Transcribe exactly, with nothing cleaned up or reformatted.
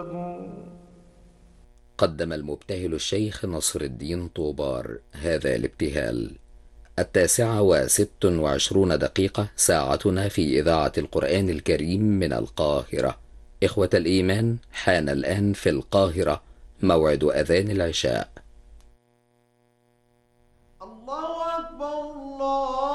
قدم المبتهل الشيخ نصر الدين طوبار هذا الابتهال. التاسعة وست وعشرون دقيقة ساعتنا في إذاعة القرآن الكريم من القاهرة. إخوة الإيمان، حان الآن في القاهرة موعد أذان العشاء. الله أكبر الله